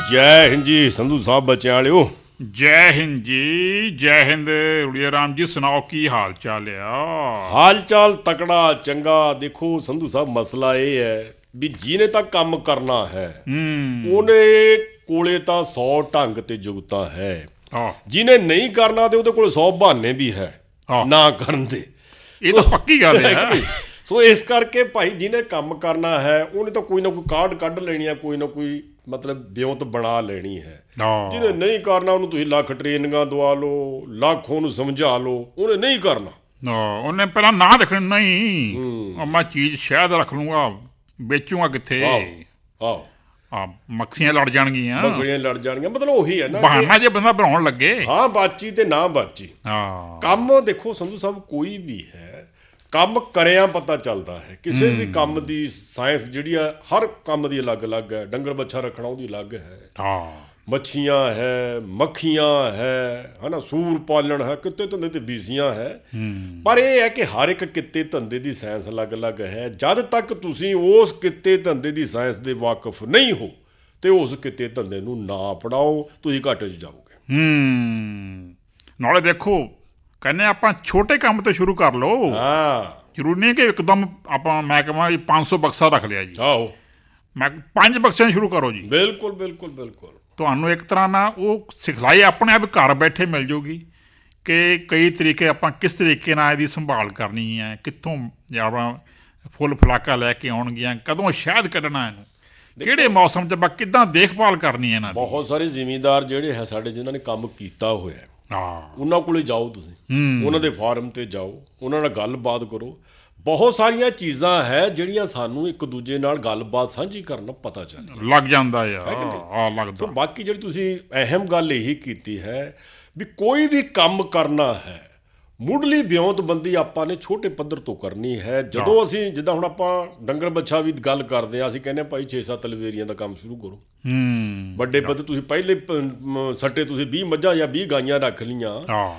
ਜੈ ਹਿੰਦ ਜੀ ਸੰਧੂ ਸਾਹਿਬ ਬੱਚਿਆਂ ਵਾਲਿਓ। ਜੈ ਹਿੰਦ ਜੀ, ਜੈ ਹਿੰਦ ਰੁੜੀਆ ਰਾਮ ਜੀ। ਸੁਣਾਓ ਕੀ ਹਾਲ ਚਾਲ ਆ? ਹਾਲ ਚਾਲ ਤਕੜਾ ਚੰਗਾ। ਦੇਖੋ ਸੰਧੂ ਸਾਹਿਬ, ਮਸਲਾ ਇਹ ਹੈ ਵੀ ਜਿਹਨੇ ਤਾਂ ਕੰਮ ਕਰਨਾ ਹੈ ਉਹਨੇ ਕੋਲੇ ਤਾਂ 100 ਢੰਗ ਤੇ ਜੁਗਤਾਂ ਹੈ। ਜਿਹਨੇ ਨਹੀਂ ਕਰਨਾ ਤੇ ਉਹਦੇ ਕੋਲ 100 ਬਹਾਨੇ ਵੀ ਹੈ ਨਾ ਕਰਨ ਦੇ। ਇਹ ਤਾਂ ਪੱਕੀ ਗੱਲ ਹੈ। ਸੋ ਇਸ ਕਰਕੇ ਭਾਈ ਜਿਹਨੇ ਕੰਮ ਕਰਨਾ ਹੈ ਉਹਨੇ ਤਾਂ ਕੋਈ ਨਾ ਕੋਈ ਕਾਢ ਕੱਢ ਲੈਣੀ ਹੈ, ਕੋਈ ਨਾ ਕੋਈ ਮਤਲਬ ਵਿਉਂਤ ਬਣਾ ਲੈਣੀ ਹੈ। ਜਿਹਨੇ ਨਹੀਂ ਕਰਨਾ ਉਹਨੂੰ ਤੁਸੀਂ ਲੱਖ ਟ੍ਰੇਨਿੰਗਾਂ ਦਵਾ ਲਓ, ਲੱਖ ਉਹਨੂੰ ਸਮਝਾ ਲਓ, ਉਹਨੇ ਨਹੀਂ ਕਰਨਾ। ਉਹਨੇ ਪਹਿਲਾਂ ਨਾ ਦੇਖਣਾ, ਨਹੀਂ ਮੈਂ ਚੀਜ਼ ਸ਼ਾਇਦ ਰੱਖ ਲੂੰਗਾ, ਵੇਚੂਗਾ ਕਿੱਥੇ। ਮੱਖੀਆਂ ਲੜ ਜਾਣਗੀਆਂ, ਮੱਖੀਆਂ ਲੜ ਜਾਣਗੀਆਂ। ਮਤਲਬ ਉਹੀ ਹੈ ਨਾ, ਬਹਾਨਾ ਜੇ ਬੰਦਾ ਬਣਾਉਣ ਲੱਗੇ। ਹਾਂ, ਬਾਚੀ ਤੇ ਨਾ ਬਾਚੀ। ਕੰਮ ਦੇਖੋ ਸੰਧੂ ਸਾਹਿਬ, ਕੋਈ ਵੀ ਹੈ ਕੰਮ ਕਰਿਆ ਪਤਾ ਚੱਲਦਾ ਹੈ। ਕਿਸੇ ਵੀ ਕੰਮ ਦੀ ਸਾਇੰਸ ਜਿਹੜੀ ਆ, ਹਰ ਕੰਮ ਦੀ ਅਲੱਗ ਅਲੱਗ ਹੈ। ਡੰਗਰ ਬੱਛਾ ਰੱਖਣਾ ਉਹਦੀ ਅਲੱਗ ਹੈ, ਮੱਛੀਆਂ ਹੈ, ਮੱਖੀਆਂ ਹੈ ਨਾ, ਸੂਰ ਪਾਲਣ ਹੈ, ਕਿੱਤੇ ਧੰਦੇ ਤੇ ਬੀਜ਼ੀਆਂ ਹੈ। ਪਰ ਇਹ ਹੈ ਕਿ ਹਰ ਇੱਕ ਕਿੱਤੇ ਧੰਦੇ ਦੀ ਸਾਇੰਸ ਅਲੱਗ ਅਲੱਗ ਹੈ। ਜਦ ਤੱਕ ਤੁਸੀਂ ਉਸ ਕਿੱਤੇ ਧੰਦੇ ਦੀ ਸਾਇੰਸ ਦੇ ਵਾਕਫ ਨਹੀਂ ਹੋ ਤੇ ਉਸ ਕਿੱਤੇ ਧੰਦੇ ਨੂੰ ਨਾ ਅਪਣਾਓ, ਤੁਸੀਂ ਘਾਟੇ 'ਚ ਜਾਓਗੇ। ਨਾਲੇ ਦੇਖੋ, ਕਹਿੰਦੇ ਆਪਾਂ ਛੋਟੇ ਕੰਮ ਤੋਂ ਸ਼ੁਰੂ ਕਰ ਲਓ। ਜ਼ਰੂਰੀ ਨਹੀਂ ਕਿ ਇੱਕਦਮ ਮੈਂ ਕਹਾਂ 500 ਬਕਸਾ ਰੱਖ ਲਿਆ ਜੀ। ਆਹੋ, ਮੈਂ 5 ਬਕਸਿਆਂ ਸ਼ੁਰੂ ਕਰੋ ਜੀ। ਬਿਲਕੁਲ ਬਿਲਕੁਲ ਬਿਲਕੁਲ। ਤੁਹਾਨੂੰ ਇੱਕ ਤਰ੍ਹਾਂ ਨਾਲ ਉਹ ਸਿਖਲਾਈ ਆਪਣੇ ਆਪ ਘਰ ਬੈਠੇ ਮਿਲ ਜਾਊਗੀ ਕਿ ਕਈ ਤਰੀਕੇ ਆਪਾਂ ਕਿਸ ਤਰੀਕੇ ਨਾਲ ਇਹਦੀ ਸੰਭਾਲ ਕਰਨੀ ਹੈ, ਕਿੱਥੋਂ ਆਪਣਾ ਫੁੱਲ ਫਲਾਕਾ ਲੈ ਕੇ ਆਉਣਗੀਆਂ, ਕਦੋਂ ਸ਼ਹਿਦ ਕੱਢਣਾ ਇਹਨੂੰ, ਕਿਹੜੇ ਮੌਸਮ 'ਚ ਆਪਾਂ ਕਿੱਦਾਂ ਦੇਖਭਾਲ ਕਰਨੀ ਹੈ ਇਹਨਾਂ ਦੀ। ਬਹੁਤ ਸਾਰੇ ਜ਼ਿਮੀਂਦਾਰ ਜਿਹੜੇ ਹੈ ਸਾਡੇ, ਜਿਨ੍ਹਾਂ ਨੇ ਕੰਮ ਕੀਤਾ ਹੋਇਆ, ਉਹਨਾਂ ਕੋਲੇ ਜਾਓ ਤੁਸੀਂ, ਉਹਨਾਂ ਦੇ ਫਾਰਮ 'ਤੇ ਜਾਓ, ਉਹਨਾਂ ਨਾਲ ਗੱਲਬਾਤ ਕਰੋ। ਬਹੁਤ ਸਾਰੀਆਂ ਚੀਜ਼ਾਂ ਹੈ ਜਿਹੜੀਆਂ ਸਾਨੂੰ ਇੱਕ ਦੂਜੇ ਨਾਲ ਗੱਲਬਾਤ ਸਾਂਝੀ ਕਰਨ ਪਤਾ ਚੱਲ ਲੱਗ ਜਾਂਦਾ ਲੱਗਦਾ। ਬਾਕੀ ਜਿਹੜੀ ਤੁਸੀਂ ਅਹਿਮ ਗੱਲ ਇਹੀ ਕੀਤੀ ਹੈ ਵੀ ਕੋਈ ਵੀ ਕੰਮ ਕਰਨਾ ਹੈ, ਮੁੱਢਲੀ ਵਿਉਂਤਬੰਦੀ ਆਪਾਂ ਨੇ ਛੋਟੇ ਪੱਧਰ ਤੋਂ ਕਰਨੀ ਹੈ। ਜਦੋਂ ਅਸੀਂ ਜਿੱਦਾਂ ਹੁਣ ਆਪਾਂ ਡੰਗਰ ਬੱਛਾ ਵੀ ਗੱਲ ਕਰਦੇ ਹਾਂ, ਅਸੀਂ ਕਹਿੰਦੇ ਹਾਂ ਭਾਈ 6-7 ਲਵੇਰੀਆਂ ਦਾ ਕੰਮ ਸ਼ੁਰੂ ਕਰੋ। ਵੱਡੇ ਪੱਧਰ ਤੁਸੀਂ ਪਹਿਲੇ ਸੱਟੇ ਤੁਸੀਂ 20 ਮੱਝਾਂ ਜਾਂ 20 ਗਾਈਆਂ ਰੱਖ ਲਈਆਂ,